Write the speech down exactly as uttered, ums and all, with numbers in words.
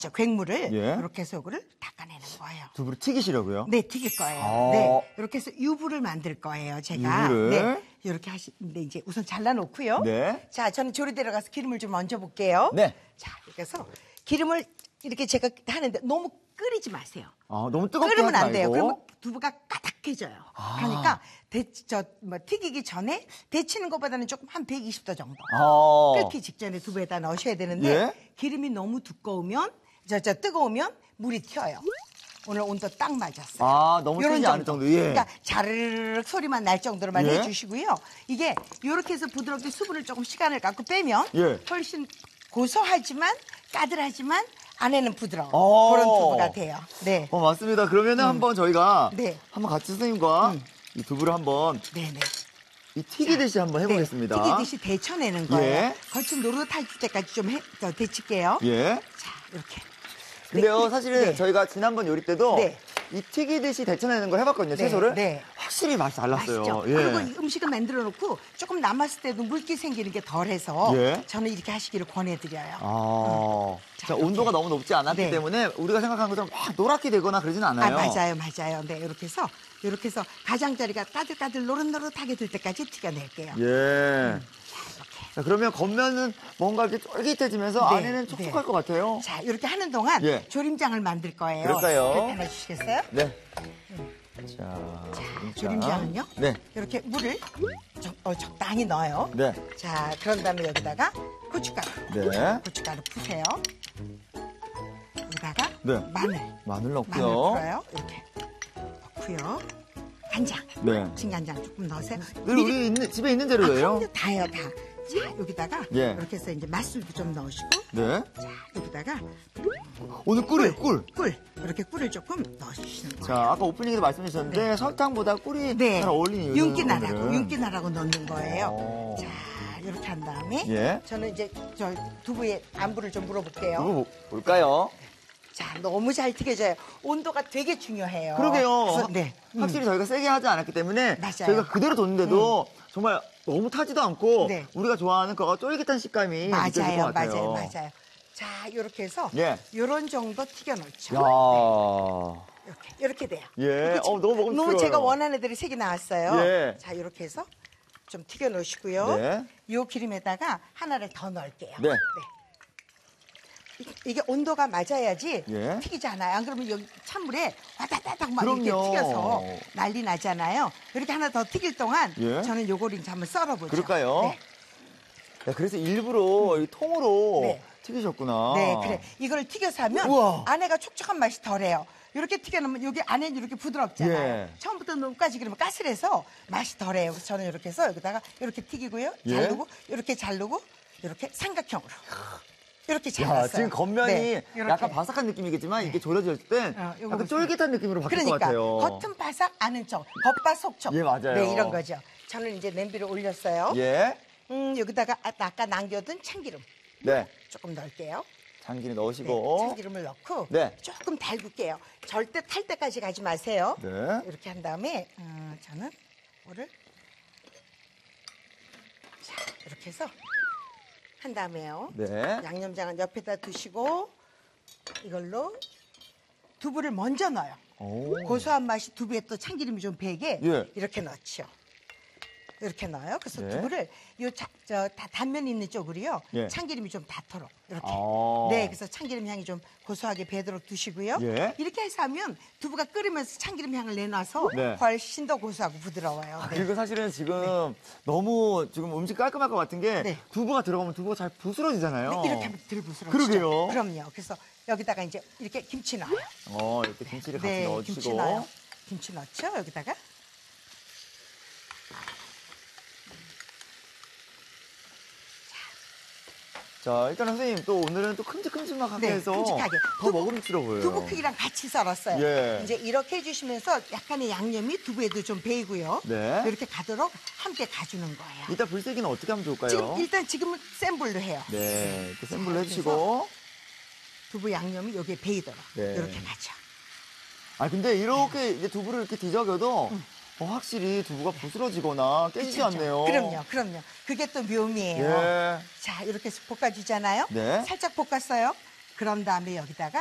괭물을 예. 이렇게 해서 이거를 닦아내는 거예요. 두부를 튀기시려고요? 네, 튀길 거예요. 아. 네, 이렇게 해서 유부를 만들 거예요, 제가. 유부를? 네, 이렇게 하시는데 이제 우선 잘라놓고요. 네. 자, 저는 조리대로 가서 기름을 좀 얹어 볼게요. 네. 자, 이렇게 해서 기름을 이렇게 제가 하는데 너무 끓이지 마세요. 아, 너무 뜨겁게 끓으면 하지 안 돼요. 말고. 그러면 두부가 까닥해져요. 아. 그러니까 데, 저, 뭐, 튀기기 전에 데치는 것보다는 조금 한 백이십 도 정도. 아. 끓기 직전에 두부에다 넣으셔야 되는데 예? 기름이 너무 두꺼우면 저, 저 뜨거우면 물이 튀어요. 오늘 온도 딱 맞았어요. 아, 너무 요런 튀지 않을 정도. 예. 그러니까 자르륵 소리만 날 정도로만 예? 해주시고요. 이게 이렇게 해서 부드럽게 수분을 조금 시간을 갖고 빼면 예. 훨씬 고소하지만 까들하지만 안에는 부드러운 어. 그런 두부가 돼요. 네. 어, 맞습니다. 그러면은 한번 저희가 네. 한번 같이 선생님과 이 두부를 한번 네네. 이 튀기듯이 한번 해보겠습니다. 네, 튀기듯이 데쳐내는 거예요. 예. 겉이 노릇할 때까지 좀 해, 더 데칠게요. 예. 자, 이렇게. 근데요, 네, 사실은 네. 저희가 지난번 요리 때도 네. 이 튀기듯이 데쳐내는 걸 해봤거든요, 네, 채소를. 네. 확실히 맛이 달랐어요. 맛있죠? 예. 그리고 이 음식을 만들어 놓고 조금 남았을 때도 물기 생기는 게 덜해서 예. 저는 이렇게 하시기를 권해드려요. 아, 자, 자, 이렇게. 온도가 너무 높지 않았기 네. 때문에 우리가 생각한 것처럼 막 노랗게 되거나 그러진 아, 않아요. 맞아요, 맞아요. 네, 이렇게 해서, 이렇게 해서 가장자리가 까들까들 노릇노릇하게 될 때까지 튀겨낼게요. 예. 이렇게. 자, 그러면 겉면은 뭔가 이렇게 쫄깃해지면서 네, 안에는 촉촉할 네. 것 같아요. 자, 이렇게 하는 동안 예. 조림장을 만들 거예요. 그럴까요? 그렇게 해주시겠어요? 네. 자, 조림장은요? 네. 이렇게 물을 적, 어, 적당히 넣어요. 네. 자, 그런 다음에 여기다가 고춧가루. 네. 고춧가루 푸세요. 여기다가 네. 마늘. 마늘 마늘 넣고요. 풀어요. 이렇게 넣고요. 간장. 네. 진간장 조금 넣으세요. 늘 우리 있는, 집에 있는 아, 재료예요. 그럼요. 다요, 다. 자, 여기다가 예. 이렇게 해서 이제 맛술도 좀 넣으시고 네. 자, 여기다가 오늘 꿀이에요, 꿀. 꿀. 이렇게 꿀을 조금 넣어주시는 거예요. 자, 아까 오프닝에도 말씀해주셨는데 설탕보다 꿀이 네. 잘 어울리는 이유는 윤기나라고, 오늘은. 윤기나라고 넣는 거예요. 오. 자, 이렇게 한 다음에 예. 저는 이제 저 두부의 안부를 좀 물어볼게요. 두부 뭐- 볼까요? 자, 너무 잘 튀겨져요. 온도가 되게 중요해요. 그러게요. 그래서, 네. 음. 확실히 저희가 세게 하지 않았기 때문에 맞아요. 저희가 그대로 뒀는데도 정말 너무 타지도 않고 네. 우리가 좋아하는 거가 쫄깃한 식감이 느껴질 것 맞아요, 같아요. 맞아요, 맞아요. 자, 이렇게 해서 예. 이런 정도 튀겨놓죠. 야. 이렇게, 이렇게 돼요. 예. 이렇게 어, 너무 먹음직스러워요. 너무 제가 원하는 애들이 색이 나왔어요. 예. 자, 이렇게 해서 좀 튀겨놓으시고요. 네. 이 기름에다가 하나를 더 넣을게요. 네. 이- 이게 온도가 맞아야지 예. 튀기지 않아요. 안 그러면 여기 찬물에 와다다닥 막 이렇게 그럼요. 튀겨서 난리 나잖아요. 이렇게 하나 더 튀길 동안 예. 저는 요거를 이제 한번 썰어보죠. 그럴까요? 네. 야, 그래서 일부러 이 통으로 네. 튀기셨구나. 네, 그래. 이걸 튀겨서 하면 우와. 안에가 촉촉한 맛이 덜해요. 이렇게 튀겨놓으면 여기 안에는 이렇게 부드럽잖아요. 예. 처음부터 너무까지 그러면 까슬해서 맛이 덜해요. 그래서 저는 이렇게 해서 여기다가 이렇게 튀기고요. 예. 자르고 이렇게 자르고 이렇게 삼각형으로 이렇게 야, 잘랐어요. 지금 겉면이 네, 이렇게. 약간 바삭한 느낌이겠지만 이게 졸여질 땐 어, 요거 약간 보세요. 쫄깃한 느낌으로 바뀔 그러니까 것 같아요. 겉은 바삭 안은 적 겉바 속촉. 예, 맞아요. 네, 이런 거죠. 저는 이제 냄비를 올렸어요. 예. 음, 여기다가 아- 아까 남겨둔 참기름 네. 조금 넣을게요. 참기름 네, 넣으시고. 참기름을 넣고 네. 조금 달굴게요. 절대 탈 때까지 가지 마세요. 네. 이렇게 한 다음에 어, 저는 이거를 자 이렇게 해서 한 다음에요. 네. 양념장은 옆에다 두시고 이걸로 두부를 먼저 넣어요. 오. 고소한 맛이 두부에 또 참기름이 좀 배게 예. 이렇게 넣죠. 이렇게 넣어요. 그래서 네. 두부를 요 자, 저, 다 단면 있는 쪽으로요. 예. 참기름이 좀 닿도록 이렇게. 아. 네, 그래서 참기름 향이 좀 고소하게 배도록 두시고요. 예. 이렇게 해서 하면 두부가 끓으면서 참기름 향을 내놔서 네. 훨씬 더 고소하고 부드러워요. 아, 네. 그리고 사실은 지금 너무 지금 음식 깔끔할 것 같은 게 네. 두부가 들어가면 두부가 잘 부스러지잖아요. 네, 이렇게 하면 덜 부스럽죠. 그러게요. 그럼요. 그래서 여기다가 이제 이렇게 김치 넣어요. 어, 이렇게 김치를 같이 네, 넣어주시고. 김치 넣어요. 김치 넣죠. 여기다가. 자, 일단 선생님 또 오늘은 또 큼직큼직하게 네, 해서 큼직하게. 더 두부- 먹음직스러워 보여요. 두부 크기랑 같이 썰었어요. 예. 이제 이렇게 해주시면서 약간의 양념이 두부에도 좀 배이고요. 네. 이렇게 가도록 함께 가주는 거예요. 이따 불세기는 어떻게 하면 좋을까요? 지금 일단 지금은 센 불로 해요. 네, 이렇게 센 불로 자, 해주시고. 두부 양념이 여기에 배이도록 네. 이렇게 가죠. 아, 근데 이렇게 이제 두부를 이렇게 뒤적여도 어, 확실히 두부가 부스러지거나 깨지지 그렇죠? 않네요. 그럼요, 그럼요. 그게 또 묘미예요. 예. 자, 이렇게 해서 볶아주잖아요. 네. 살짝 볶았어요. 그런 다음에 여기다가